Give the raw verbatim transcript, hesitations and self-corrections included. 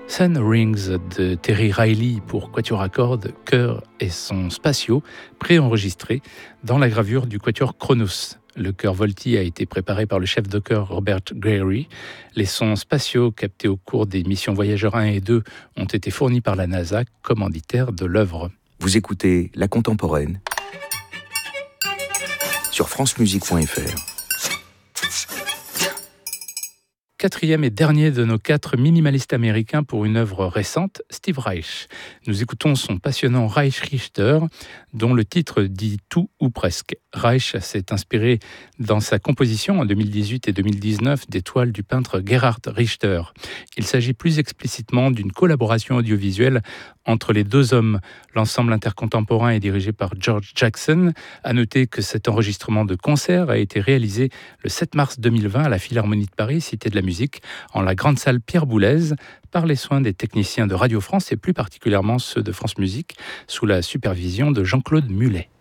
Sun Rings de Terry Riley pour quatuor à cordes, chœur et sons spatiaux préenregistrés dans la gravure du quatuor Kronos. Le chœur Volti a été préparé par le chef de chœur Robert Greary. Les sons spatiaux captés au cours des missions Voyageur un et deux ont été fournis par la NASA, commanditaire de l'œuvre. Vous écoutez La Contemporaine sur francemusique point f r. Quatrième et dernier de nos quatre minimalistes américains pour une œuvre récente, Steve Reich. Nous écoutons son passionnant Reich Richter, dont le titre dit tout ou presque. Reich s'est inspiré dans sa composition en deux mille dix-huit et deux mille dix-neuf des toiles du peintre Gerhard Richter. Il s'agit plus explicitement d'une collaboration audiovisuelle entre les deux hommes. L'ensemble intercontemporain est dirigé par George Jackson. À noter que cet enregistrement de concert a été réalisé le sept mars deux mille vingt à la Philharmonie de Paris, Cité de la Musique, en la grande salle Pierre Boulez, par les soins des techniciens de Radio France et plus particulièrement ceux de France Musique, sous la supervision de Jean-Claude Mulet.